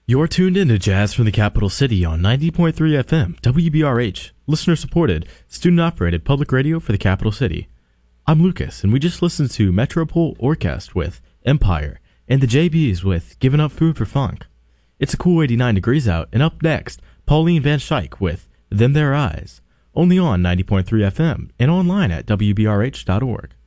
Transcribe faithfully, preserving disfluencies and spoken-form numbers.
You're tuned in to Jazz from the Capital City on ninety point three F M, W B R H, listener-supported, student-operated public radio for the Capital City. I'm Lucas, and we just listened to Metropole Orchestra with Empire, and the J Bs with Giving Up Food for Funk. It's a cool eighty-nine degrees out, and up next, Pauline Van Schaik with Them Their Eyes, only on ninety point three F M and online at W B R H dot org.